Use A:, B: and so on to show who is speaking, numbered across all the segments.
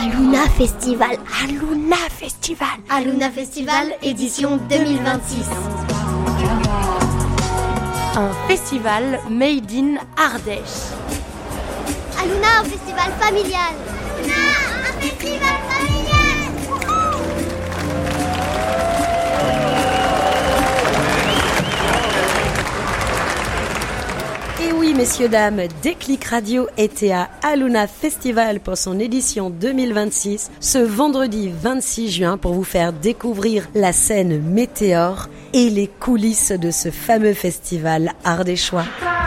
A: Aluna Festival.
B: Aluna Festival.
A: Aluna Festival édition 2026.
B: Un festival made in Ardèche.
A: Aluna, un festival familial. Aluna, un festival familial.
C: Et oui, messieurs, dames, Déclic Radio était à Aluna Festival pour son édition 2026, ce vendredi 26 juin, pour vous faire découvrir la scène Météor et les coulisses de ce fameux festival ardéchois.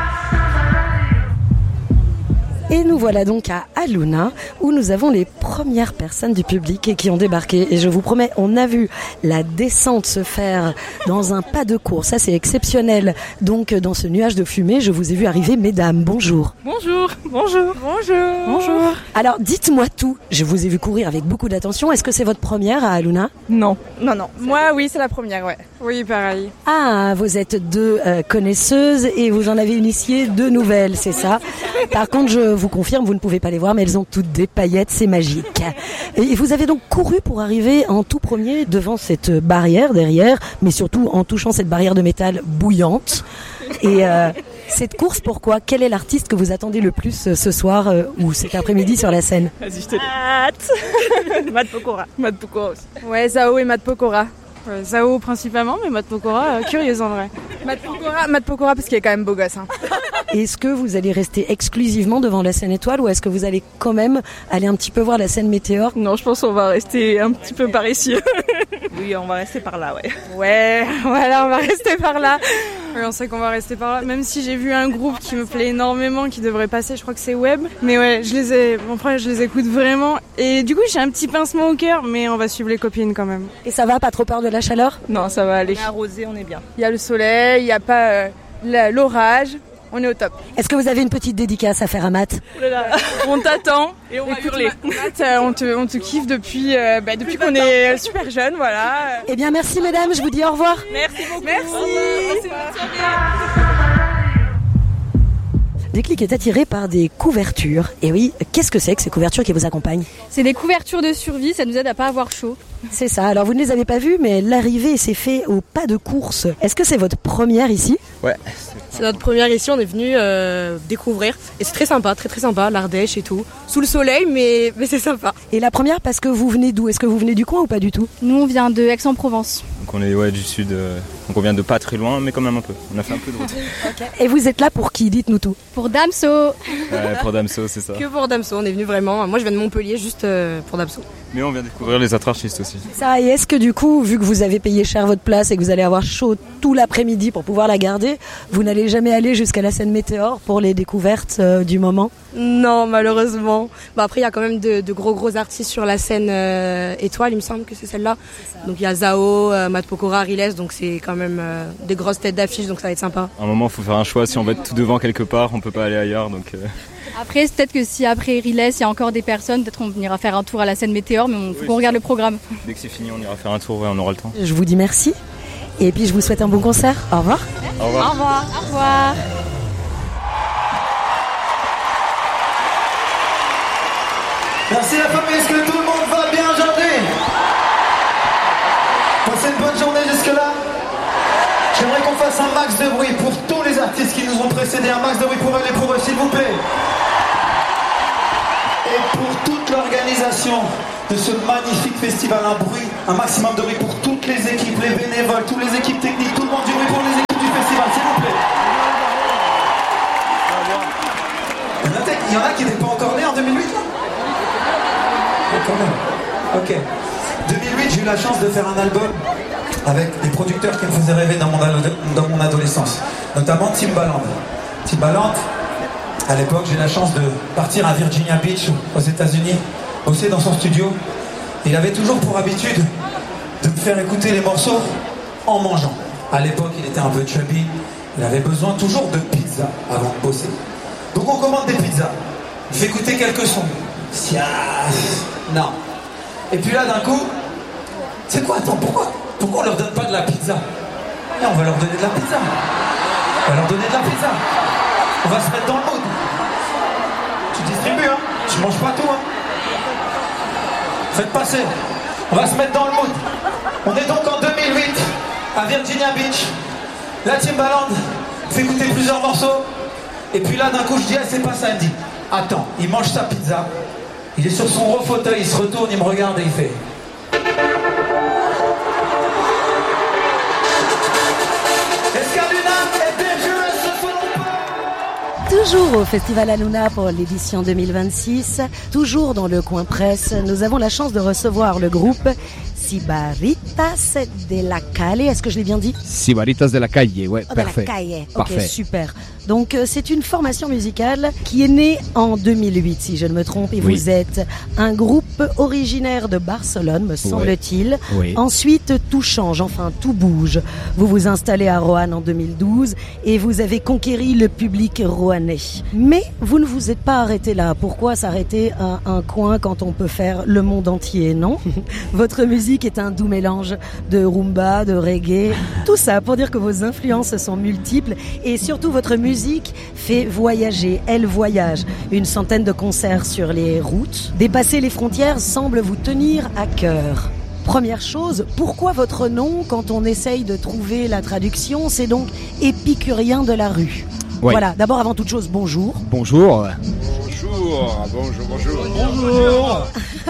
C: Et nous voilà donc à Aluna, où nous avons les premières personnes du public qui ont débarqué. Et je vous promets, on a vu la descente se faire dans un pas de course. Ça, c'est exceptionnel. Donc, dans ce nuage de fumée, je vous ai vu arriver, mesdames. Bonjour.
D: Bonjour. Bonjour. Bonjour.
C: Bonjour. Alors, dites-moi tout. Je vous ai vu courir avec beaucoup d'attention. Est-ce que c'est votre première à Aluna ?
D: Non. Non. Moi, oui, c'est la première, ouais. Oui, pareil.
C: Ah, vous êtes deux connaisseuses et vous en avez initié deux nouvelles, c'est ça ? Par contre, je vous confirme, vous ne pouvez pas les voir, mais elles ont toutes des paillettes, c'est magique. Et vous avez donc couru pour arriver en tout premier devant cette barrière derrière, mais surtout en touchant cette barrière de métal bouillante. Et cette course, pourquoi ? Quel est l'artiste que vous attendez le plus ce soir ou cet après-midi sur la scène ?
D: Vas-y, je te dis. Matt Pokora. Matt Pokora aussi. Ouais, Zao et Matt Pokora. Ouais, Zao principalement, mais Matt Pokora, curieuse en vrai. Matt Pokora parce qu'il est quand même beau gosse. Hein.
C: Est-ce que vous allez rester exclusivement devant la scène étoile ou est-ce que vous allez quand même aller un petit peu voir la scène Météor ?
D: Non, je pense qu'on va rester un petit peu par ici. Oui, on va rester par là, ouais. Ouais, voilà, on va rester par là. Oui, on sait qu'on va rester par là. Même si j'ai vu un groupe qui me plaît énormément, qui devrait passer, je crois que c'est Web. Mais ouais, je les écoute vraiment. Et du coup, j'ai un petit pincement au cœur, mais on va suivre les copines quand même.
C: Et ça va, pas trop peur de la chaleur ?
D: Non, ça va aller.
E: On est arrosé, on est bien.
D: Il y a le soleil, il n'y a pas l'orage. On est au top.
C: Est-ce que vous avez une petite dédicace à faire à Matt ?
D: On t'attend et on va hurler. Matt, on te kiffe depuis qu'on est super jeune, voilà.
C: Eh bien, merci mesdames, je vous dis au revoir.
D: Merci beaucoup. Merci.
C: Déclic est attiré par des couvertures. Et oui, qu'est-ce que c'est que ces couvertures qui vous accompagnent ?
F: C'est des couvertures de survie, ça nous aide à pas avoir chaud.
C: C'est ça, alors vous ne les avez pas vues, mais l'arrivée s'est faite au pas de course. Est-ce que c'est votre première ici ?
G: Ouais.
H: C'est notre première ici, on est venu découvrir. Et c'est très sympa, très sympa, l'Ardèche et tout. Sous le soleil, mais c'est sympa.
C: Et la première parce que vous venez d'où ? Est-ce que vous venez du coin ou pas du tout ?
F: Nous on vient de Aix-en-Provence.
G: Donc on est du sud, donc on vient de pas très loin, mais quand même un peu. On a fait un peu de route.
C: Okay. Et vous êtes là pour qui ? Dites-nous tout.
F: Pour Damso.
G: Ouais, pour Damso, c'est ça.
H: Que pour Damso, on est venu vraiment. Moi je viens de Montpellier juste pour Damso.
G: Mais on vient découvrir les autres artistes aussi.
C: Ça, et est-ce que du coup, vu que vous avez payé cher votre place et que vous allez avoir chaud tout l'après-midi pour pouvoir la garder, vous n'allez jamais aller jusqu'à la scène Météor pour les découvertes du moment ?
H: Non, malheureusement. Après, il y a quand même de gros artistes sur la scène étoile, il me semble que c'est celle-là. Donc il y a Zao, Matt Pokora, Riles, donc c'est quand même des grosses têtes d'affiche, donc ça va être sympa.
G: À un moment, il faut faire un choix. Si on va être tout devant quelque part, on peut pas aller ailleurs, donc...
F: Après, c'est peut-être que si après Riles, il y a encore des personnes, peut-être qu'on ira faire un tour à la scène Météor, mais il faut qu'on regarde le programme.
G: Dès que c'est fini, on ira faire un tour, ouais, on aura le temps.
C: Je vous dis merci, et puis je vous souhaite un bon concert. Au revoir.
G: Au revoir.
F: Au revoir. Au revoir.
I: Merci la famille, est-ce que tout le monde va bien aujourd'hui ? Passez une bonne journée jusque-là. J'aimerais qu'on fasse un max de bruit pour tous les artistes qui nous ont précédés, un max de bruit pour eux et pour eux, s'il vous plaît. Et pour toute l'organisation de ce magnifique festival, un maximum de bruit pour toutes les équipes, les bénévoles, toutes les équipes techniques, tout le monde du bruit pour les équipes du festival, s'il vous plaît. Il y en a qui n'étaient pas encore nés en 2008 là ? Quand même. Ok. 2008, j'ai eu la chance de faire un album avec des producteurs qui me faisaient rêver dans mon adolescence, notamment Timbaland. Timbaland, à l'époque, j'ai eu la chance de partir à Virginia Beach, aux États-Unis, bosser dans son studio. Il avait toujours pour habitude de me faire écouter les morceaux en mangeant. À l'époque, il était un peu chubby, il avait besoin toujours de pizza avant de bosser. Donc on commande des pizzas, il fait écouter quelques sons. Non. Et puis là, d'un coup, c'est quoi, attends, pourquoi on leur donne pas de la pizza ? Et on va leur donner de la pizza. On va leur donner de la pizza. On va se mettre dans le mood. Tu distribues, hein ? Tu manges pas tout, hein ? Faites passer. On va se mettre dans le mood. On est donc en 2008 à Virginia Beach. La Timbaland fait écouter plusieurs morceaux. Et puis là, d'un coup, je dis, ah, c'est pas ça. Il me dit, attends, il mange sa pizza. Il est sur son gros fauteuil, il se retourne, il me regarde et il fait... Est-ce qu'Aluna est bien joué ce soir?
C: Toujours au Festival Aluna pour l'édition 2026, toujours dans le coin presse, nous avons la chance de recevoir le groupe Sibaritas de la Calle. Est-ce que je l'ai bien dit?
E: Sibaritas de la Calle, ouais,
C: parfait.
E: De la Calle,
C: ok,
E: parfait.
C: Super. Donc c'est une formation musicale qui est née en 2008, si je ne me trompe, et
E: Oui.
C: vous êtes un groupe originaire de Barcelone, me semble-t-il.
E: Oui.
C: Ensuite, tout change, enfin tout bouge. Vous vous installez à Roanne en 2012 et vous avez conquéri le public roannais. Mais vous ne vous êtes pas arrêté là. Pourquoi s'arrêter à un coin quand on peut faire le monde entier, non? Votre musique est un doux mélange de rumba, de reggae, tout ça pour dire que vos influences sont multiples et surtout votre musique fait voyager, elle voyage. Une centaine de concerts sur les routes. Dépasser les frontières semble vous tenir à cœur. Première chose, pourquoi votre nom quand on essaye de trouver la traduction? C'est donc épicurien de la rue.
E: Oui.
C: Voilà, d'abord avant toute chose, bonjour.
E: Bonjour.
J: Bonjour.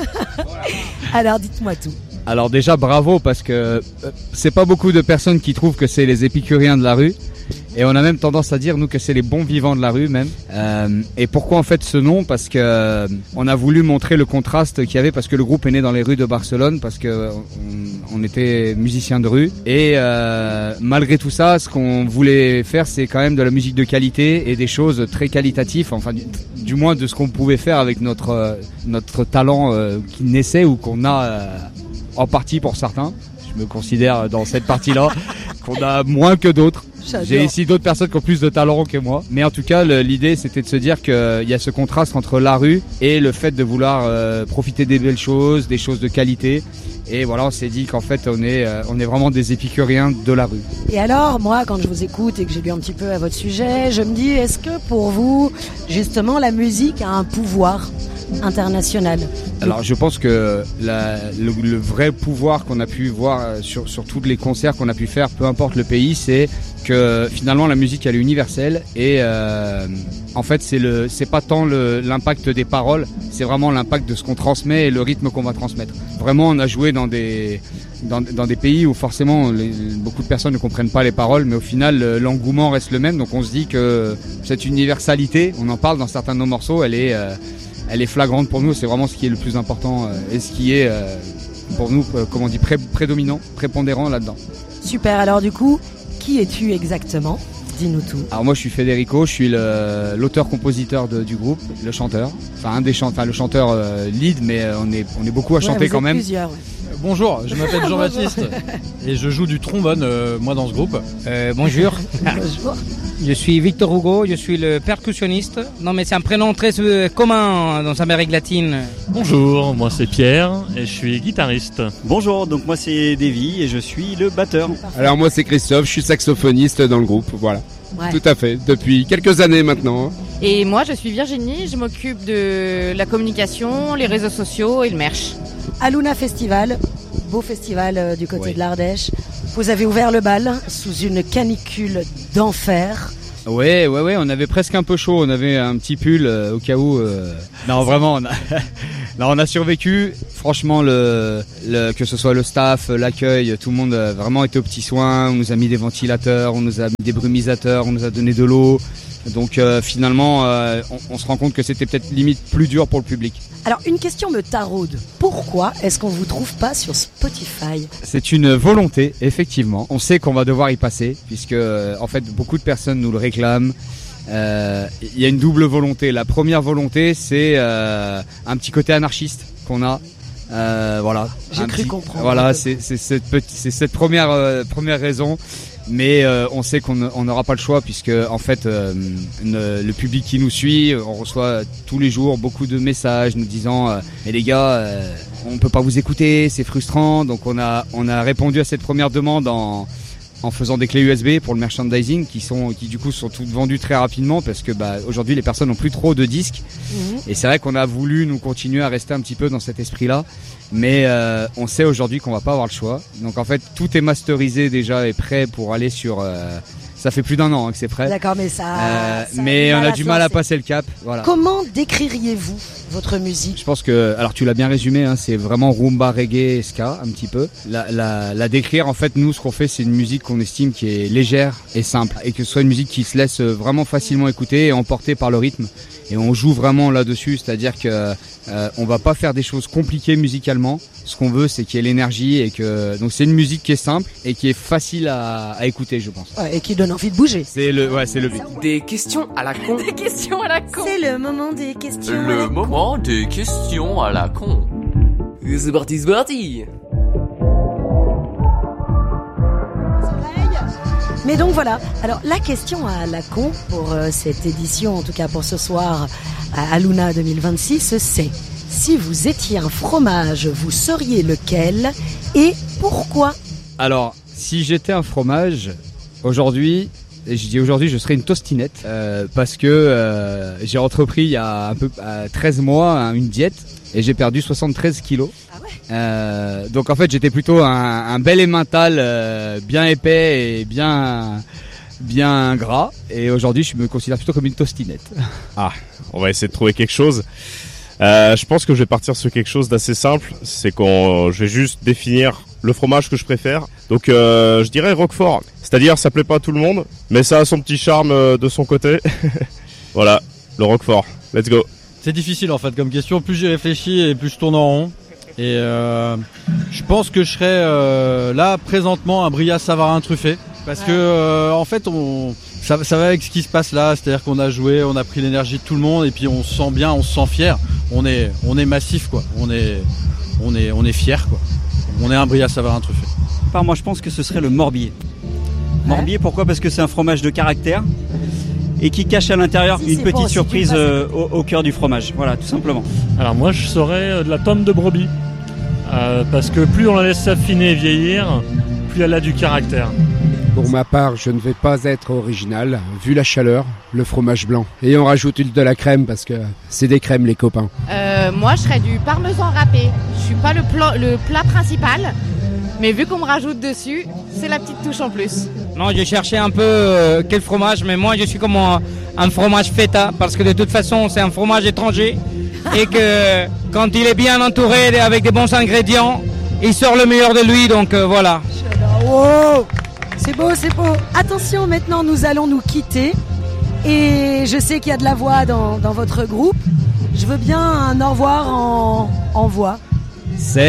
C: Alors dites-moi tout.
E: Alors déjà bravo parce que c'est pas beaucoup de personnes qui trouvent que c'est les épicuriens de la rue. Et on a même tendance à dire nous que c'est les bons vivants de la rue même. Et pourquoi en fait ce nom? Parce que on a voulu montrer le contraste qu'il y avait parce que le groupe est né dans les rues de Barcelone parce que on était musiciens de rue et malgré tout ça, ce qu'on voulait faire c'est quand même de la musique de qualité et des choses très qualitatives. Enfin du moins de ce qu'on pouvait faire avec notre talent qui naissait ou qu'on a en partie pour certains. Je me considère dans cette partie-là qu'on a moins que d'autres.
C: J'adore.
E: J'ai ici d'autres personnes qui ont plus de talent que moi. Mais en tout cas, l'idée, c'était de se dire qu'il y a ce contraste entre la rue et le fait de vouloir profiter des belles choses, des choses de qualité. Et voilà, on s'est dit qu'en fait, on est vraiment des épicuriens de la rue.
C: Et alors, moi, quand je vous écoute et que j'ai lu un petit peu à votre sujet, je me dis, est-ce que pour vous, justement, la musique a un pouvoir international?
E: Alors je pense que le vrai pouvoir qu'on a pu voir sur tous les concerts qu'on a pu faire, peu importe le pays, c'est que finalement la musique elle est universelle et en fait c'est pas tant l'impact des paroles, c'est vraiment l'impact de ce qu'on transmet et le rythme qu'on va transmettre. Vraiment on a joué dans des pays où forcément beaucoup de personnes ne comprennent pas les paroles, mais au final l'engouement reste le même, donc on se dit que cette universalité, on en parle dans certains de nos morceaux, elle est flagrante pour nous, c'est vraiment ce qui est le plus important et ce qui est pour nous, comme on dit, prédominant, prépondérant là-dedans.
C: Super, alors du coup, qui es-tu exactement? Dis-nous tout.
E: Alors moi je suis Federico, je suis l'auteur-compositeur du groupe, le chanteur, le chanteur lead, mais on est beaucoup à chanter quand même.
C: Plusieurs, ouais.
J: Bonjour, je m'appelle Jean-Baptiste et je joue du trombone moi dans ce groupe.
K: Bonjour.
C: Bonjour.
K: Je suis Victor Hugo, je suis le percussionniste. Non mais c'est un prénom très commun dans Amérique latine.
L: Bonjour, moi c'est Pierre et je suis guitariste.
M: Bonjour, donc moi c'est Davy et je suis le batteur.
N: Alors moi c'est Christophe, je suis saxophoniste dans le groupe, voilà.
C: Ouais.
N: Tout à fait, depuis quelques années maintenant.
O: Et moi je suis Virginie, je m'occupe de la communication, les réseaux sociaux et le merch.
C: Aluna Festival, beau festival du côté de l'Ardèche. Vous avez ouvert le bal sous une canicule d'enfer.
E: Ouais, on avait presque un peu chaud, on avait un petit pull au cas où. Non, vraiment, on a survécu. Franchement, que ce soit le staff, l'accueil, tout le monde a vraiment été aux petits soins. On nous a mis des ventilateurs, on nous a mis des brumisateurs, on nous a donné de l'eau. Donc finalement, on se rend compte que c'était peut-être limite plus dur pour le public.
C: Alors une question me taraude. Pourquoi est-ce qu'on vous trouve pas sur Spotify?
E: C'est une volonté, effectivement. On sait qu'on va devoir y passer, puisque en fait beaucoup de personnes nous le réclament. Il y a une double volonté. La première volonté, c'est un petit côté anarchiste qu'on a. Voilà.
C: J'ai cru comprendre.
E: Voilà, c'est cette première raison. Mais on sait qu'on n'aura pas le choix puisque en fait le public qui nous suit, on reçoit tous les jours beaucoup de messages nous disant mais les gars on peut pas vous écouter, c'est frustrant. Donc on a répondu à cette première demande en faisant des clés USB pour le merchandising qui du coup sont toutes vendues très rapidement parce que aujourd'hui les personnes n'ont plus trop de disques. Et c'est vrai qu'on a voulu nous continuer à rester un petit peu dans cet esprit-là, mais on sait aujourd'hui qu'on va pas avoir le choix. Donc en fait tout est masterisé déjà et prêt pour aller sur. Ça fait plus d'1 an que c'est prêt.
C: D'accord, mais
E: mais on a du mal à passer le cap. Voilà.
C: Comment décririez-vous votre musique ?
E: Je pense que, alors tu l'as bien résumé, hein, c'est vraiment rumba, reggae, ska un petit peu. La décrire, en fait, nous, ce qu'on fait, c'est une musique qu'on estime qui est légère et simple, et que ce soit une musique qui se laisse vraiment facilement écouter et emporter par le rythme. Et on joue vraiment là-dessus, c'est-à-dire que on va pas faire des choses compliquées musicalement. Ce qu'on veut, c'est qu'il y ait l'énergie et que donc c'est une musique qui est simple et qui est facile à écouter, je pense.
C: Ouais, et qui donne envie de bouger.
E: C'est le but.
P: Des questions à la con.
B: Des questions à la con.
C: C'est le moment des questions.
P: Le moment des questions à la con. C'est parti, c'est parti.
C: Mais donc voilà, alors la question à la con pour cette édition, en tout cas pour ce soir à Luna 2026, c'est si vous étiez un fromage, vous seriez lequel et pourquoi ?
E: Alors, si j'étais un fromage, aujourd'hui, je serais une tostinette parce que j'ai entrepris il y a un peu 13 mois une diète et j'ai perdu 73 kilos. Donc en fait j'étais plutôt un bel emmental bien épais et bien gras, et aujourd'hui je me considère plutôt comme une tostinette.
Q: Ah, on va essayer de trouver quelque chose. Je pense que je vais partir sur quelque chose d'assez simple, c'est je vais juste définir le fromage que je préfère. Donc je dirais Roquefort, c'est-à-dire ça plaît pas à tout le monde, mais ça a son petit charme de son côté. Voilà, le Roquefort, let's go.
J: C'est difficile en fait comme question, plus j'y réfléchis et plus je tourne en rond. Et je pense que je serais là présentement un Brillat Savarin truffé. Parce que en fait ça va avec ce qui se passe là, c'est-à-dire qu'on a joué, on a pris l'énergie de tout le monde et puis on se sent bien, on se sent fier. On est massif quoi, on est fier quoi. On est un Brillat Savarin truffé.
M: Moi je pense que ce serait le Morbier. Morbier, pourquoi ? Parce que c'est un fromage de caractère et qui cache à l'intérieur une petite surprise au cœur du fromage. Voilà, tout simplement.
L: Alors moi je serais de la tome de brebis. Parce que plus on la laisse s'affiner et vieillir, plus elle a du caractère.
N: Pour ma part, je ne vais pas être original, vu la chaleur, le fromage blanc. Et on rajoute de la crème parce que c'est des crèmes les copains.
O: Moi je serais du parmesan râpé. Je suis pas le plat principal, mais vu qu'on me rajoute dessus, c'est la petite touche en plus.
K: Non, j'ai cherché un peu quel fromage, mais moi je suis comme un fromage feta, parce que de toute façon c'est un fromage étranger et que quand il est bien entouré avec des bons ingrédients, il sort le meilleur de lui, donc voilà.
C: Wow, c'est beau, c'est beau. Attention, maintenant nous allons nous quitter et je sais qu'il y a de la voix dans votre groupe. Je veux bien un au revoir en voix.
E: C'est